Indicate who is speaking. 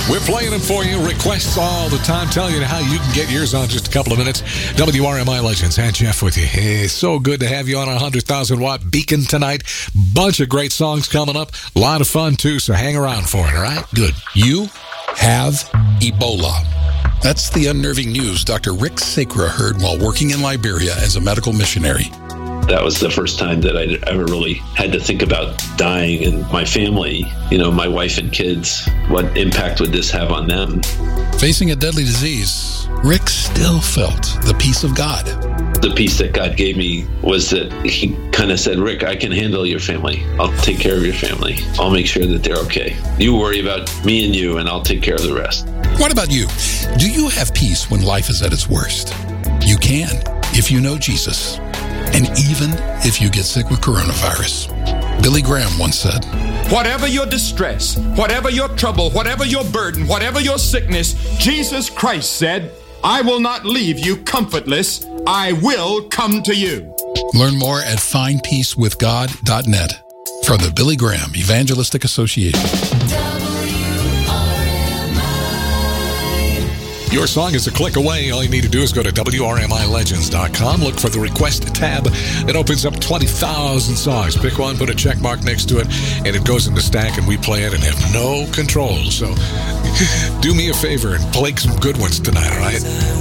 Speaker 1: We're playing them for you. Requests all the time. Telling you how you can get yours on just a couple of minutes. WRMI Legends and Jeff with you. Hey, so good to have you on our 100,000 watt beacon tonight. Bunch of great songs coming up. A lot of fun, too, so hang around for it, all right? Good.
Speaker 2: You have Ebola. That's the unnerving news Dr. Rick Sacra heard while working in Liberia as a medical missionary.
Speaker 3: That was the first time that I ever really had to think about dying and my family, my wife and kids. What impact would this have on them?
Speaker 2: Facing a deadly disease, Rick still felt the peace of God.
Speaker 3: The peace that God gave me was that he kind of said, Rick, I can handle your family. I'll take care of your family. I'll make sure that they're okay. You worry about me and you, and I'll take care of the rest.
Speaker 2: What about you? Do you have peace when life is at its worst? You can, if you know Jesus. And even if you get sick with coronavirus. Billy Graham once said,
Speaker 4: whatever your distress, whatever your trouble, whatever your burden, whatever your sickness, Jesus Christ said, I will not leave you comfortless. I will come to you.
Speaker 2: Learn more at findpeacewithgod.net from the Billy Graham Evangelistic Association.
Speaker 1: Your song is a click away. All you need to do is go to WRMILegends.com. Look for the request tab. It opens up 20,000 songs. Pick one, put a check mark next to it, and it goes in the stack, and we play it and have no control. So do me a favor and play some good ones tonight, all right?